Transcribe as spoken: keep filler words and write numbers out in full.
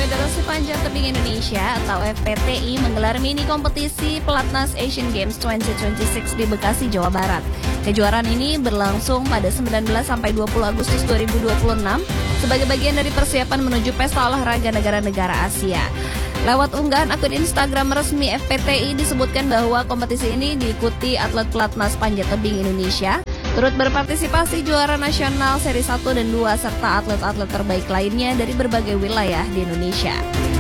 Federasi Panjat Tebing Indonesia atau F P T I menggelar mini kompetisi Pelatnas Asian Games dua ribu dua puluh enam di Bekasi, Jawa Barat. Kejuaraan ini berlangsung pada sembilan belas sampai dua puluh Agustus dua ribu dua puluh enam sebagai bagian dari persiapan menuju Pesta Olahraga Negara-Negara Asia. Lewat unggahan akun Instagram resmi F P T I disebutkan bahwa kompetisi ini diikuti atlet Pelatnas Panjat Tebing Indonesia. Turut berpartisipasi juara nasional seri satu dan dua serta atlet-atlet terbaik lainnya dari berbagai wilayah di Indonesia.